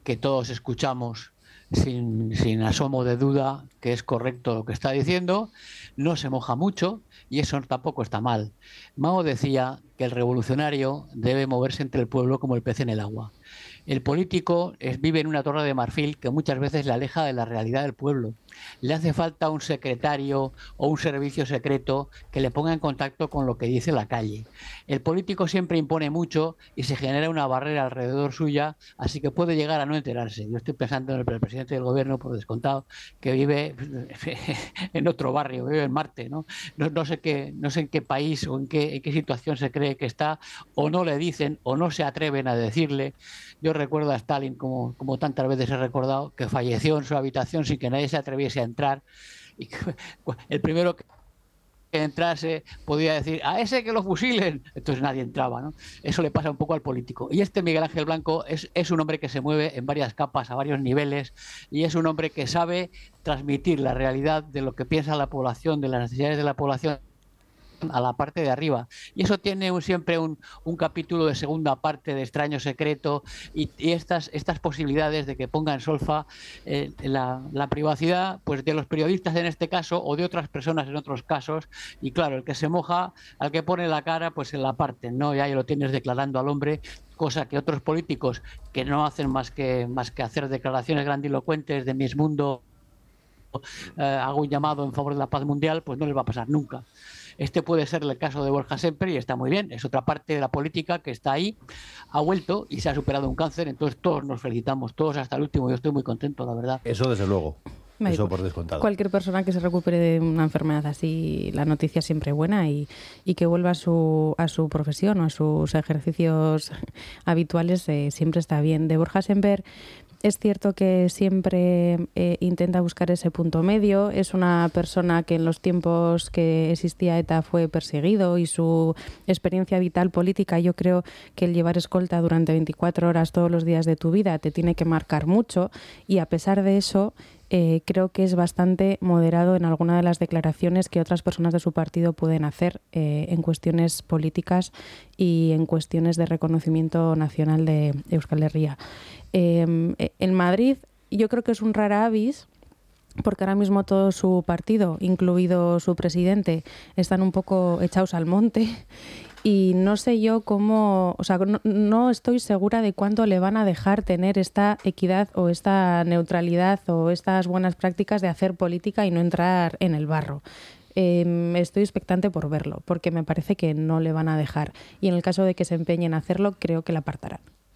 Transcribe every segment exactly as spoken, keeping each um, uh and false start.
que todos escuchamos sin, sin asomo de duda que es correcto lo que está diciendo, no se moja mucho y eso tampoco está mal. Mao decía que el revolucionario debe moverse entre el pueblo como el pez en el agua. El político es, vive en una torre de marfil que muchas veces le aleja de la realidad del pueblo. Le hace falta un secretario o un servicio secreto que le ponga en contacto con lo que dice la calle. El político siempre impone mucho y se genera una barrera alrededor suya, así que puede llegar a no enterarse. Yo estoy pensando en el presidente del gobierno, por descontado, que vive en otro barrio, vive en Marte, ¿no? No, no sé qué, no sé en qué país o en qué, en qué situación se cree que está, o no le dicen, o no se atreven a decirle. Yo recuerdo a Stalin, como, como tantas veces he recordado, que falleció en su habitación sin que nadie se atreviese a entrar. Y que, el primero que entrase podía decir, a ese que lo fusilen. Entonces nadie entraba, ¿no? Eso le pasa un poco al político. Y este Miguel Ángel Blanco es, es un hombre que se mueve en varias capas, a varios niveles, y es un hombre que sabe transmitir la realidad de lo que piensa la población, de las necesidades de la población, a la parte de arriba. Y eso tiene un, siempre un, un capítulo de segunda parte de Extraño Secreto y, y estas, estas posibilidades de que ponga en solfa eh, la, la privacidad pues de los periodistas en este caso o de otras personas en otros casos. Y claro, el que se moja, al que pone la cara, pues se la parten, ¿no? Ya lo tienes declarando al hombre, cosa que otros políticos que no hacen más que, más que hacer declaraciones grandilocuentes de mis mundo, eh, hago un llamado en favor de la paz mundial, pues no les va a pasar nunca. Este puede ser el caso de Borja Semper y está muy bien. Es otra parte de la política que está ahí, ha vuelto y se ha superado un cáncer. Entonces todos nos felicitamos, todos hasta el último. Yo estoy muy contento, la verdad. Eso desde luego. Me Eso por descontado. Cualquier persona que se recupere de una enfermedad así, la noticia es siempre buena y, y que vuelva a su, a su profesión o a sus ejercicios habituales eh, siempre está bien. De Borja Semper es cierto que siempre eh, intenta buscar ese punto medio. Es una persona que en los tiempos que existía ETA fue perseguido y su experiencia vital política, yo creo que el llevar escolta durante veinticuatro horas todos los días de tu vida te tiene que marcar mucho y a pesar de eso eh, creo que es bastante moderado en alguna de las declaraciones que otras personas de su partido pueden hacer eh, en cuestiones políticas y en cuestiones de reconocimiento nacional de Euskal Herria. Eh, en Madrid yo creo que es un rara avis porque ahora mismo todo su partido, incluido su presidente, están un poco echados al monte y no sé yo cómo, o sea, no, no estoy segura de cuándo le van a dejar tener esta equidad o esta neutralidad o estas buenas prácticas de hacer política y no entrar en el barro. Eh, estoy expectante por verlo, porque me parece que no le van a dejar y en el caso de que se empeñen a hacerlo, creo que la apartarán.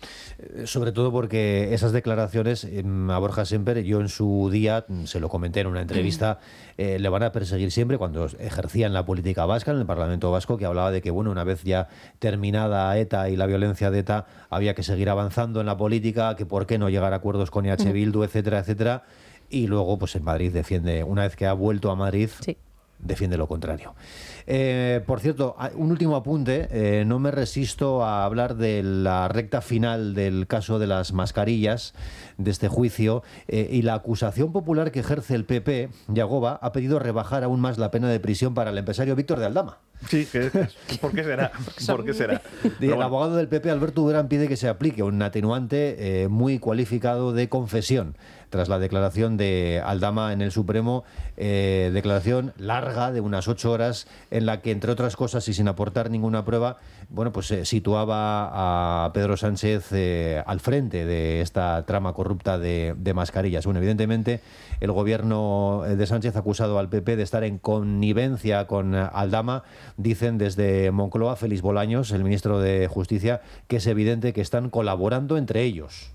Sobre todo porque esas declaraciones a Borja Semper, yo en su día se lo comenté en una entrevista, eh, le van a perseguir siempre cuando ejercía en la política vasca, en el Parlamento Vasco, que hablaba de que bueno, una vez ya terminada ETA y la violencia de ETA, había que seguir avanzando en la política, que por qué no llegar a acuerdos con E H Bildu, etcétera, etcétera. Y luego, pues en Madrid defiende, una vez que ha vuelto a Madrid, sí, defiende lo contrario. Eh, por cierto, un último apunte, eh, no me resisto a hablar de la recta final del caso de las mascarillas, de este juicio, eh, y la acusación popular que ejerce el P P, Yagoba, ha pedido rebajar aún más la pena de prisión para el empresario Víctor de Aldama. Sí, que, ¿por qué será? ¿Por qué será? El bueno. abogado del P P, Alberto Durán, pide que se aplique un atenuante eh, muy cualificado de confesión tras la declaración de Aldama en el Supremo, eh, declaración larga de unas ocho horas en la que, entre otras cosas y sin aportar ninguna prueba, bueno, pues eh, situaba a Pedro Sánchez eh, al frente de esta trama corrupta de, de mascarillas. Bueno, evidentemente el gobierno de Sánchez ha acusado al P P de estar en connivencia con Aldama. Dicen desde Moncloa, Félix Bolaños, el ministro de Justicia, que es evidente que están colaborando entre ellos.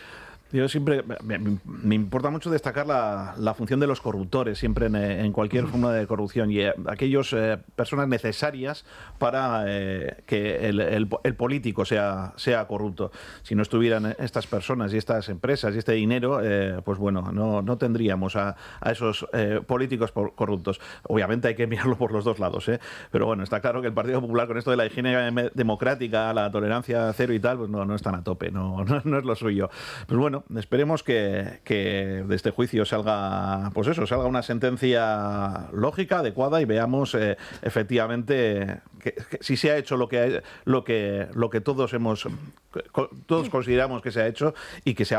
Yo siempre, me, me importa mucho destacar la, la función de los corruptores, siempre en, en cualquier forma de corrupción, y eh, aquellas eh, personas necesarias para eh, que el, el, el político sea, sea corrupto. Si no estuvieran estas personas y estas empresas y este dinero, eh, pues bueno, no, no tendríamos a, a esos eh, políticos por, corruptos. Obviamente hay que mirarlo por los dos lados, ¿eh? Pero bueno, está claro que el Partido Popular con esto de la higiene democrática, la tolerancia cero y tal, pues no, no están a tope, no, no, no es lo suyo. Pues bueno, esperemos que, que de este juicio salga, pues eso, salga una sentencia lógica, adecuada y veamos eh, efectivamente que, que si se ha hecho lo que lo que lo que todos hemos todos consideramos que se ha hecho y que se ha